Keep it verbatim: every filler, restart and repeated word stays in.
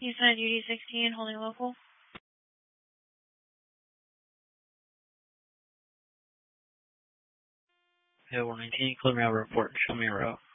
Houston on duty sixteen, holding local. Okay, one nineteen, clear me out report. Show me a route.